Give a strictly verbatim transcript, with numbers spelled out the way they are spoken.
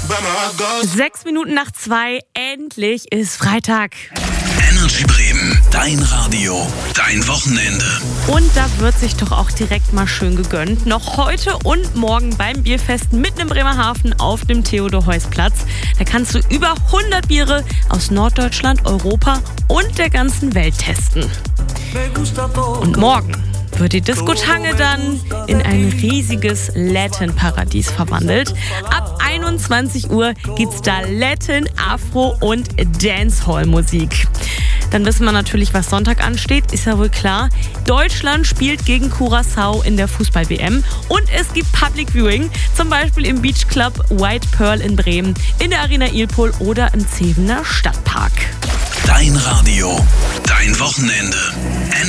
Sechs Minuten nach zwei, endlich ist Freitag. Energy Bremen, dein Radio, dein Wochenende. Und da wird sich doch auch direkt mal schön gegönnt. Noch heute und morgen beim Bierfest mitten im Bremerhaven auf dem Theodor-Heuss-Platz. Da kannst du über hundert Biere aus Norddeutschland, Europa und der ganzen Welt testen. Und morgen wird die Disco Tange dann in ein riesiges Latin-Paradies verwandelt. Ab einundzwanzig Uhr gibt's da Latin, Afro und Dancehall-Musik. Dann wissen wir natürlich, was Sonntag ansteht, ist ja wohl klar. Deutschland spielt gegen Curaçao in der Fußball-W M und es gibt Public Viewing, zum Beispiel im Beach Club White Pearl in Bremen, in der Arena Ilpol oder im Zevener Stadtpark. Dein Radio, dein Wochenende.